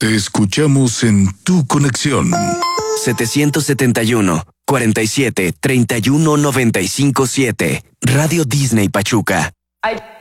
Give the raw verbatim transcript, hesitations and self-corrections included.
Te escuchamos en tu conexión. setecientos setenta y uno, cuarenta y siete, treinta y uno, noventa y cinco, siete. Radio Disney Pachuca. I